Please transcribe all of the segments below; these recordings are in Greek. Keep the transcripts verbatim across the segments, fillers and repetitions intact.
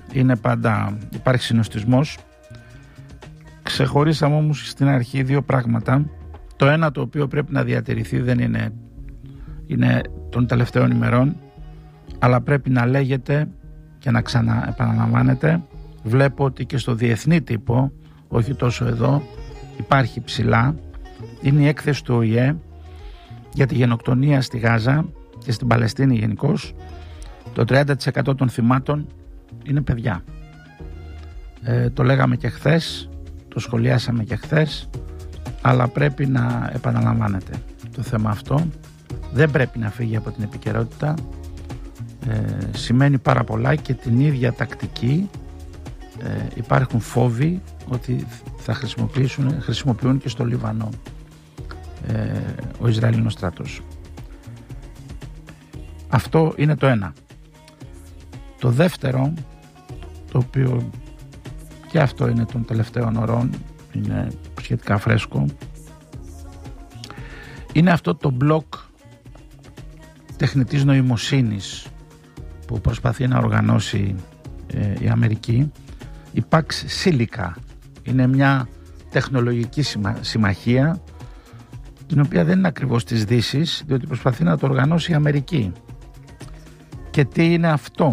είναι πάντα, υπάρχει συνοστισμός. Ξεχωρίσαμε όμως στην αρχή δύο πράγματα. Το ένα, το οποίο πρέπει να διατηρηθεί, δεν είναι, είναι των τελευταίων ημερών, αλλά πρέπει να λέγεται και να ξαναεπαναλαμβάνεται. Βλέπω ότι και στο διεθνή τύπο, όχι τόσο εδώ, υπάρχει ψηλά. Είναι η έκθεση του Ο Η Ε για τη γενοκτονία στη Γάζα και στην Παλαιστίνη γενικώς. Το τριάντα τοις εκατό των θυμάτων είναι παιδιά. Ε, το λέγαμε και χθες, το σχολιάσαμε και χθες, αλλά πρέπει να επαναλαμβάνεται το θέμα αυτό. Δεν πρέπει να φύγει από την επικαιρότητα. Ε, σημαίνει πάρα πολλά και την ίδια τακτική. Ε, υπάρχουν φόβοι ότι θα χρησιμοποιήσουν, χρησιμοποιούν και στο Λιβανό ε, ο Ισραηλινός στρατός. Αυτό είναι το ένα. Το δεύτερο, το οποίο και αυτό είναι των τελευταίων ωρών, είναι σχετικά φρέσκο, είναι αυτό το μπλοκ τεχνητής νοημοσύνης που προσπαθεί να οργανώσει ε, η Αμερική. Η Pax Silica είναι μια τεχνολογική συμμαχία, την οποία δεν είναι ακριβώς της Δύσης, διότι προσπαθεί να το οργανώσει η Αμερική. Και τι είναι αυτό?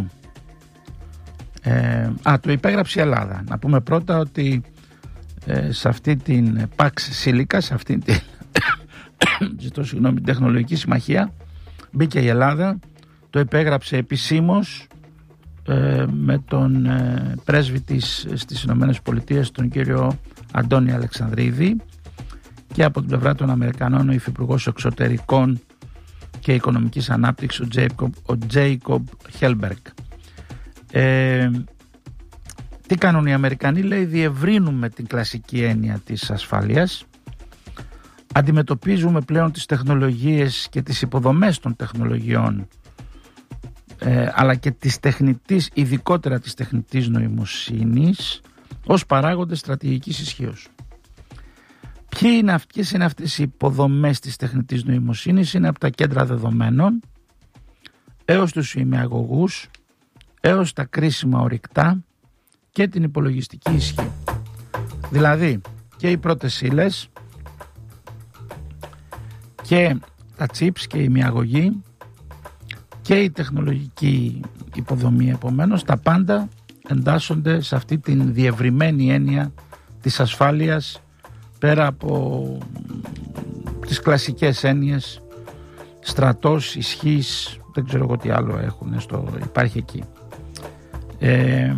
Ε, α, το υπέγραψε η Ελλάδα. Να πούμε πρώτα ότι ε, σε αυτή την Pax Silica, σε αυτή την ζητώ συγγνώμη, τεχνολογική συμμαχία, μπήκε η Ελλάδα, το υπέγραψε επισήμως ε, με τον ε, πρέσβη της στις Ηνωμένες Πολιτείες, τον κύριο Αντώνη Αλεξανδρίδη, και από την πλευρά των Αμερικανών ο υφυπουργός εξωτερικών και οικονομικής ανάπτυξης ο Τζέικομπ, ο Τζέικομπ Χέλμπεργκ. Ε, τι κάνουν οι Αμερικανοί? Λέει, διευρύνουμε την κλασική έννοια της ασφάλειας, αντιμετωπίζουμε πλέον τις τεχνολογίες και τις υποδομές των τεχνολογιών, ε, αλλά και της τεχνητής, ειδικότερα της τεχνητής νοημοσύνης, ως παράγοντες στρατηγικής ισχύως. Ποιοι είναι, ποιες είναι αυτές οι υποδομές της τεχνητής νοημοσύνης? Είναι από τα κέντρα δεδομένων έως τους ημιαγωγούς, έως τα κρίσιμα ορυκτά και την υπολογιστική ισχύ. Δηλαδή και οι πρώτες ύλες και τα chips και η ημιαγωγή και η τεχνολογική υποδομή, επομένως τα πάντα εντάσσονται σε αυτή την διευρυμένη έννοια της ασφάλειας, πέρα από τις κλασικές έννοιες στρατός, ισχύς, δεν ξέρω εγώ τι άλλο έχουν στο, υπάρχει εκεί. Ε,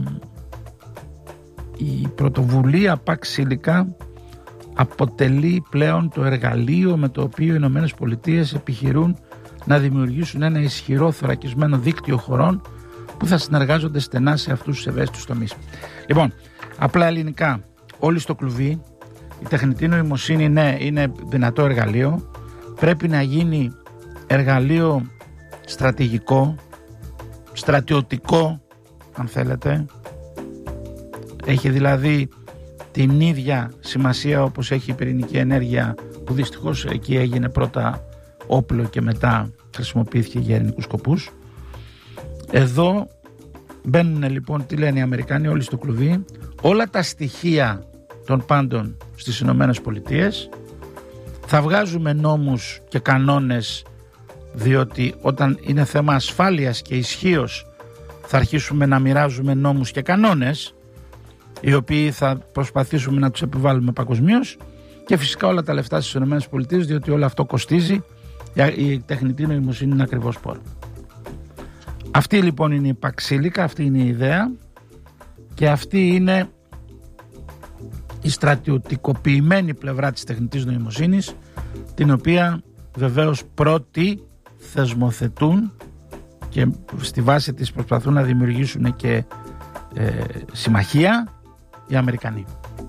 η πρωτοβουλία Pax Silica αποτελεί πλέον το εργαλείο με το οποίο οι Ηνωμένες Πολιτείες επιχειρούν να δημιουργήσουν ένα ισχυρό θωρακισμένο δίκτυο χωρών που θα συνεργάζονται στενά σε αυτούς τους ευαίσθητους τομείς. Λοιπόν, απλά ελληνικά, όλοι στο κλουβί. Η τεχνητή νοημοσύνη, ναι, είναι δυνατό εργαλείο, πρέπει να γίνει εργαλείο στρατηγικό, στρατιωτικό αν θέλετε. Έχει δηλαδή την ίδια σημασία όπως έχει η πυρηνική ενέργεια, που δυστυχώς εκεί έγινε πρώτα όπλο και μετά χρησιμοποιήθηκε για ειρηνικούς σκοπούς. Εδώ μπαίνουν λοιπόν, τι λένε οι Αμερικάνοι, όλοι στο κλουβί, όλα τα στοιχεία των πάντων στις Ηνωμένες Πολιτείες. Θα βγάζουμε νόμους και κανόνες, διότι όταν είναι θέμα ασφάλειας και ισχύως θα αρχίσουμε να μοιράζουμε νόμους και κανόνες, οι οποίοι θα προσπαθήσουμε να τους επιβάλλουμε παγκοσμίως, και φυσικά όλα τα λεφτά στις Ηνωμένες Πολιτείες, διότι όλο αυτό κοστίζει. Η τεχνητή νοημοσύνη είναι ακριβώς πόρο. Αυτή λοιπόν είναι η Pax Silica, αυτή είναι η ιδέα, και αυτή είναι η στρατιωτικοποιημένη πλευρά της τεχνητής νοημοσύνης, την οποία βεβαίως πρώτοι θεσμοθετούν και στη βάση της προσπαθούν να δημιουργήσουν και ε, συμμαχία οι Αμερικανοί.